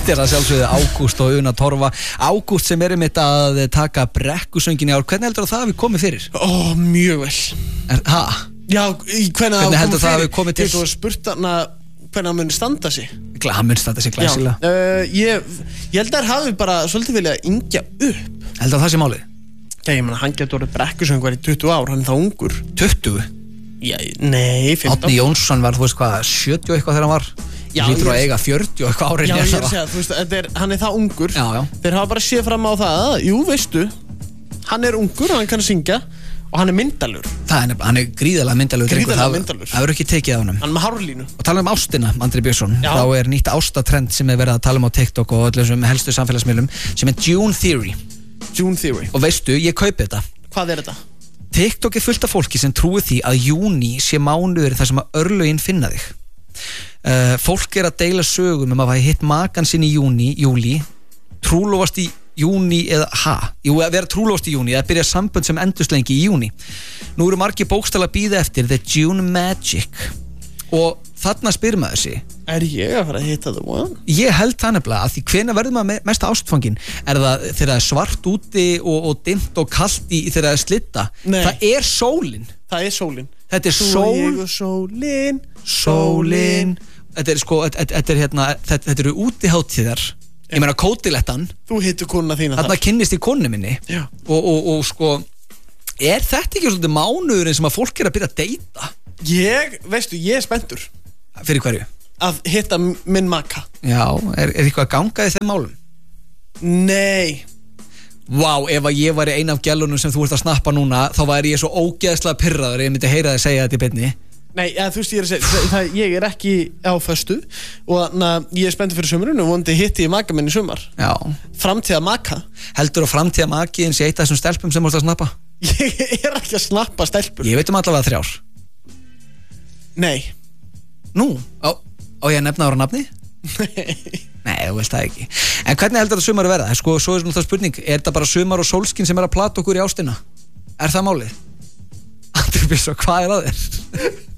Þetta að sjálfsögðu Ágúst og Una Torfa. Ágúst sem mitt að taka brekkusöngin í ár. Hvernig heldur það hafi komið fyrir? Mjög vel. Já, hvernig heldur það hafi komið til? Ég svo spurt hana hvernig hann muni standa sig. Hann muni standa sig glæsilega. Ég held að það hafi bara svolítið vilja yngja upp. Heldur það sé málið? Já, ég meina, hann getur orðið brekkusöngvar í 20 ár, hann þá ungur. 20? Já, nei, 15. Árni Jónsson var, þú veist hvað, 70 eitthvað þegar hann var. Já, hlýtur að eiga 40 eitthvað árin. Já, ég segja, þú veist, hann það ungur. Já. Þeir hafa bara séð fram á það, jú, veistu, hann ungur, hann kann syngja og hann myndalur. Hann gríðarlega myndalur. Gríðarlega myndalur. Það verður ekki tekið af honum. Hann með hárlínu. Og tala ástina, Andri Björnsson. Þá nýtt ástatrend sem verið að tala á TikTok og öllum helstu samfélagsmiðlum sem June Theory. June Theory. Og veistu, ég kaupi þetta. Hvað þetta? TikTok fullt af fólki sem trúi því að júní sé mánuður þar sem að örlögin finna þig. Fólk að deila sögum að hafa hitt makan sinn í júli, trúlofast í júni eða að vera trúlofast í júni eða byrja sambönd sem endust lengi í júni. Nú eru margir bókstaflega að bíða eftir The June Magic og þarna spyr maður sig, ég að fara að hitta the one? Ég held það nefnilega að því hvenær verður maður mest ástfangin? Það þegar það svart úti og dimmt og kallt þegar það slitta? Nei. Það sólin. Það sólin. Þetta sólin. Þetta eru útiháttíðar. Ég meina Kótilettan. Þú hittu konuna þína þar. Þarna kynnist í konu minni. Já. Og sko, þetta ekki svolítið mánuðurinn sem að fólk að byrja að deyta? Veistu, ég spenntur. Fyrir hverju? Að hitta minn maka. Já, eitthvað að ganga í þeim málum? Nei. Vá, ef að ég væri ein af gælunum sem þú ert að snappa núna, þá væri ég svo ógeðslega pirraður ég myndi heyra þig segja þetta í beinni. Nei, þú veist, ég ekki á föstu og ég spenntur fyrir sömurinn og vonandi hitti ég maka minn í sumar. Já. Framtíða maka. Heldur að framtíða makiðin sé eitt af þessum stelpum sem þú ert að snappa? Ég ekki að snappa stelpur. Ég veit allavega 3. Nei. Nú, á ég að nefna ára nafni? Nei, þú veist það ekki. En hvernig heldur þetta sumar að verða? Sko, svo það spurning, þetta bara sumar og sólskin sem að plata okkur í ástina? Það málið? Andri Björnsson, hvað að þér?